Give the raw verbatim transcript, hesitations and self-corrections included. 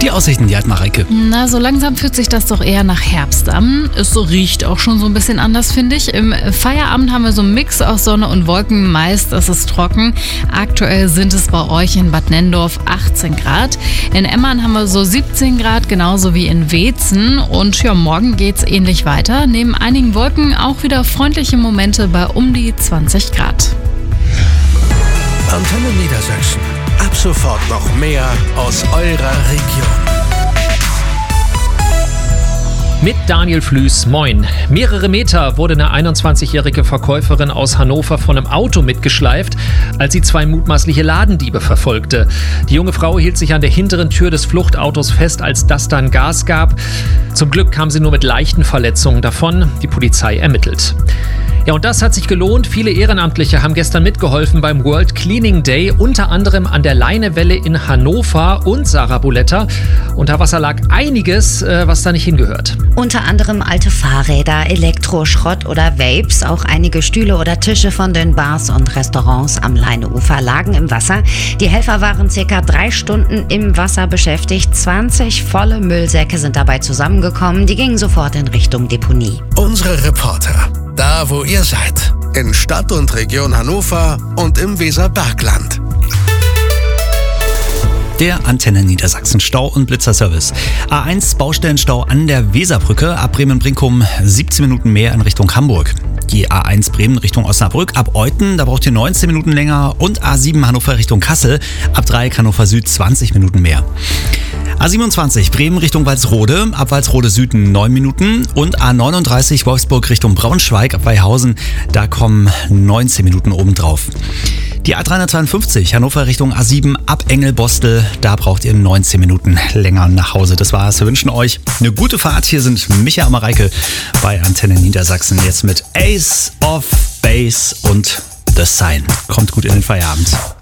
die Aussichten, die hat Mareike. Na, so langsam fühlt sich das doch eher nach Herbst an. Es riecht auch schon so ein bisschen anders, finde ich. Im Feierabend haben wir so einen Mix aus Sonne und Wolken. Meist ist es trocken. Aktuell sind es bei euch in Bad Nenndorf achtzehn Grad. In Emmern haben wir so siebzehn Grad, genauso wie in Weetzen. Und ja, morgen geht's ähnlich weiter. Neben einigen Wolken auch wieder freundliche Momente bei um die zwanzig Grad. Antenne Niedersachsen. Ab sofort noch mehr aus eurer Region. Mit Daniel Flüß, moin. Mehrere Meter wurde eine einundzwanzigjährige Verkäuferin aus Hannover von einem Auto mitgeschleift, als sie zwei mutmaßliche Ladendiebe verfolgte. Die junge Frau hielt sich an der hinteren Tür des Fluchtautos fest, als das dann Gas gab. Zum Glück kam sie nur mit leichten Verletzungen davon. Die Polizei ermittelt. Ja, und das hat sich gelohnt. Viele Ehrenamtliche haben gestern mitgeholfen beim World Cleaning Day, unter anderem an der Leinewelle in Hannover und Sarah Boletta. Unter Wasser lag einiges, was da nicht hingehört. Unter anderem alte Fahrräder, Elektroschrott oder Vapes. Auch einige Stühle oder Tische von den Bars und Restaurants am Leineufer lagen im Wasser. Die Helfer waren circa drei Stunden im Wasser beschäftigt. zwanzig volle Müllsäcke sind dabei zusammengekommen. Die gingen sofort in Richtung Deponie. Unsere Reporter, da wo ihr seid, in Stadt und Region Hannover und im Weserbergland. Der Antenne Niedersachsen Stau- und Blitzerservice. A eins Baustellenstau an der Weserbrücke, ab Bremen-Brinkum siebzehn Minuten mehr in Richtung Hamburg. Die A eins Bremen Richtung Osnabrück, ab Euthen, da braucht ihr neunzehn Minuten länger. Und A sieben Hannover Richtung Kassel, ab Dreieck Hannover Süd zwanzig Minuten mehr. A siebenundzwanzig Bremen Richtung Walsrode, ab Walsrode Süd neun Minuten. Und A neununddreißig Wolfsburg Richtung Braunschweig, ab Weihausen, da kommen neunzehn Minuten obendrauf. Die A dreihundertzweiundfünfzig Hannover Richtung A sieben ab Engelbostel, da braucht ihr neunzehn Minuten länger nach Hause. Das war's. Wir wünschen euch eine gute Fahrt. Hier sind Micha und Mareike bei Antenne Niedersachsen. Jetzt mit Ace of Base und The Sign. Kommt gut in den Feierabend.